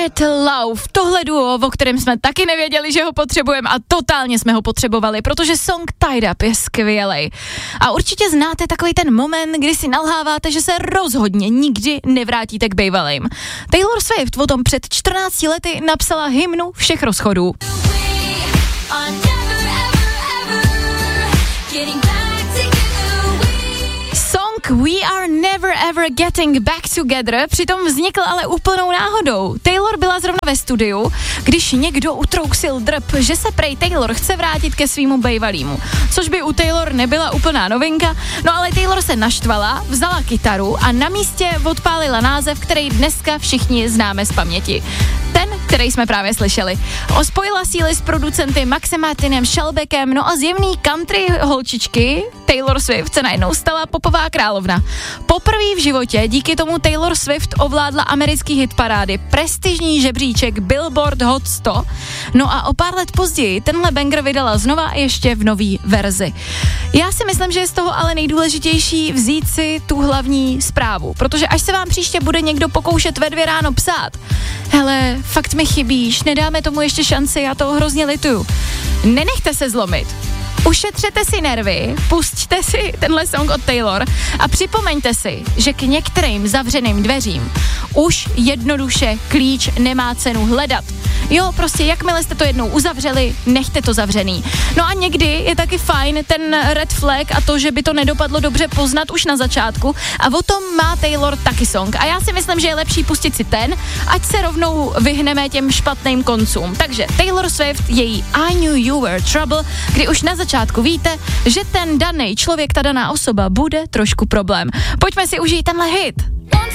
Quiet Love, tohle duo, o kterém jsme taky nevěděli, že ho potřebujeme a totálně jsme ho potřebovali, protože song Tied Up je skvělej. A určitě znáte takový ten moment, kdy si nalháváte, že se rozhodně nikdy nevrátíte k bejvalým. Taylor Swift o tom před 14 lety napsala hymnu všech rozchodů. We are never ever getting back together přitom vznikl ale úplnou náhodou. Taylor byla zrovna ve studiu, když někdo utrousil drb, že se prej Taylor chce vrátit ke svýmu bejvalýmu. Což by u Taylor nebyla úplná novinka, no ale Taylor se naštvala, vzala kytaru a na místě odpálila název, který dneska všichni známe z paměti. Ten, který jsme právě slyšeli. Ospojila síly s producenty Maxem Martinem, Shelbeckem, no a zjevný country holčičky Taylor Swift se najednou stala popová královna. Poprvé v životě díky tomu Taylor Swift ovládla americký hitparády, prestižní žebříček Billboard Hot 100, no a o pár let později tenhle banger vydala znova ještě v nový verzi. Já si myslím, že je z toho ale nejdůležitější vzít si tu hlavní zprávu, protože až se vám příště bude někdo pokoušet ve 2 ráno psát, hele, fakt mi chybíš, nedáme tomu ještě šanci, já to hrozně lituju. Nenechte se zlomit. Ušetřete si nervy, pusťte si tenhle song od Taylor a připomeňte si, že k některým zavřeným dveřím už jednoduše klíč nemá cenu hledat. Jo, prostě jakmile jste to jednou uzavřeli, nechte to zavřený. No a někdy je taky fajn ten red flag a to, že by to nedopadlo dobře poznat už na začátku a o tom má Taylor taky song. A já si myslím, že je lepší pustit si ten, ať se rovnou vyhneme těm špatným koncům. Takže Taylor Swift, její I Knew You Were Trouble, kdy už na začátku víte, že ten daný člověk, ta daná osoba bude trošku problém. Pojďme si užít tenhle hit.